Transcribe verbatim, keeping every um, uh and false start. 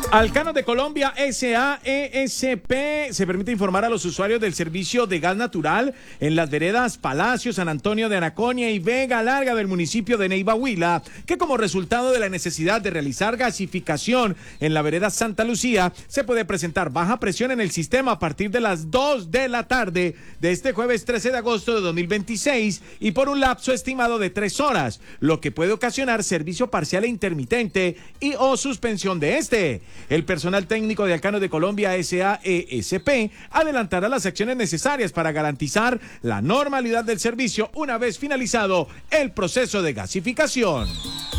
Alcanos de Colombia S A E S P se permite informar a los usuarios del servicio de gas natural en las veredas Palacio, San Antonio de Anaconia y Vega Larga del municipio de Neiva, Huila, que como resultado de la necesidad de realizar gasificación en la vereda Santa Lucía, se puede presentar baja presión en el sistema a partir de las dos de la tarde de este jueves trece de agosto de dos mil veintiséis y por un lapso estimado de tres horas, lo que puede ocasionar servicio parcial e intermitente y o suspensión de este. El personal técnico de Alcanos de Colombia S A E S P adelantará las acciones necesarias para garantizar la normalidad del servicio una vez finalizado el proceso de gasificación.